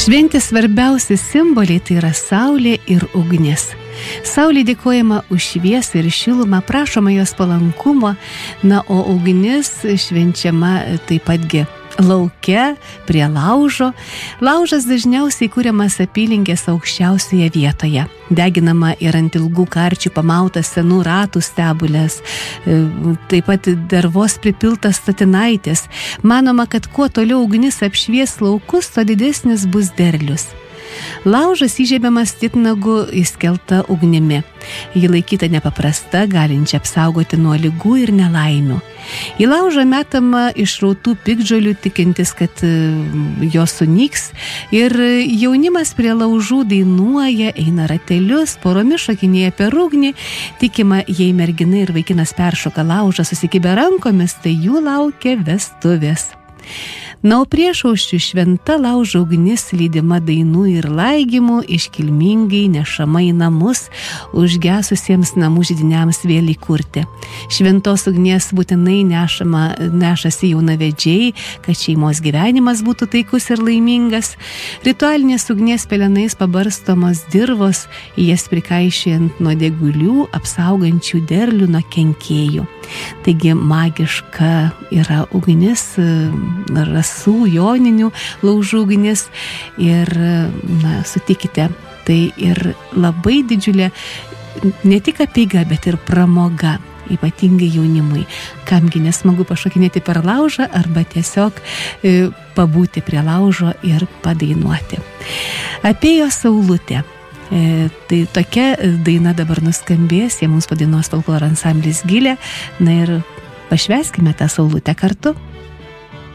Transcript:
Šventės svarbiausi simboliai tai yra saulė ir ugnis. Saulė dėkojama už šviesą ir šilumą, prašoma jos palankumo, o ugnis švenčiama taip patgi lauke, prie laužo. Laužas dažniausiai kuriamas apylinkės aukščiausioje vietoje. Deginama ir ant ilgų karčių pamautas senų ratų stebulės, taip pat dervos pripiltas statinaitės. Manoma, kad kuo toliau ugnis apšvies laukus, to didesnis bus derlius. Laužas įžiebiamas titnagu įskelta ugnimi. Ji laikyta nepaprasta, galinčia apsaugoti nuo ligų ir nelaimių. Į laužą metama išrautų piktžolių, tikintis, kad jos sunyks, ir jaunimas prie laužų dainuoja, eina ratelius, poromis šokinėja per ugnį. Tikima, jei mergina ir vaikinas peršoka laužą susikibę rankomis, tai jų laukia vestuvės. O priešaušrių šventa laužo ugnis lydima dainų ir laigimų iškilmingai nešama į namus, užgesusiems namų židiniams vėl įkurti. Šventos ugnies būtinai nešasi jaunavedžiai, kad šeimos gyvenimas būtų taikus ir laimingas. Ritualinės ugnies pelenais pabarstomos dirvos, jas prikaišėjant nuo degulių, apsaugančių derlių nuo kenkėjų. Taigi magiška yra ugnis, rasų, joninių laužų ugnis, ir sutikite, tai ir labai didžiulė ne tik apeiga, bet ir pramoga, ypatingai jaunimui. Kamgi nesmagu pašokinėti per laužą arba tiesiog pabūti prie laužo ir padainuoti. Apėjo saulutė. Tai tokia daina dabar nuskambės, jie mums padainuos folkloro ansamblis Gilė. Ir pašvęskime tą saulutę kartu.